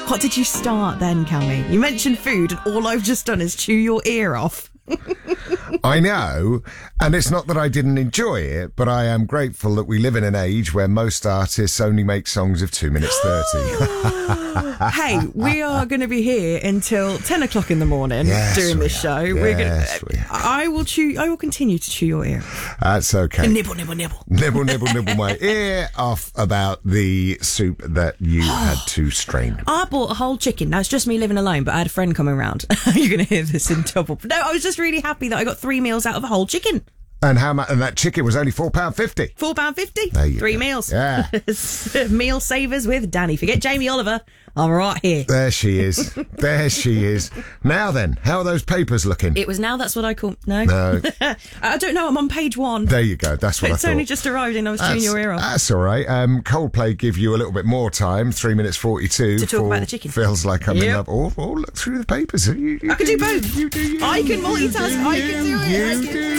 What did you start then, Cammy? You mentioned food, and all I've just done is chew your ear off. I know, and it's not that I didn't enjoy it, but I am grateful that we live in an age where most artists only make songs of 2 minutes 30. Hey, we are going to be here until 10 o'clock in the morning doing this show. I will continue to chew your ear. That's okay. Nibble, nibble, nibble. Nibble, nibble, nibble my ear off about the soup that you had to strain. I bought a whole chicken. Now, it's just me living alone, but I had a friend coming around. You're going to hear this in double. No, I was just really happy that I got 3 meals out of a whole chicken. And how much? And that chicken was only £4.50. £4.50. There you 3 go. meals. Yeah. Meal savers with Danny. Forget Jamie Oliver. I'm right here. There she is. There she is. Now then, how are those papers looking? It was now. That's what I call. No. I don't know. I'm on page 1. There you go. That's what I It's thought. only just arrived and I was chewing your ear off. That's all right. Coldplay give you a little bit more time, 3 minutes 42. To talk about the chicken. Feels like I'm in love. Or look through the papers. I can do both. You do. I can multitask. I can do it. You do.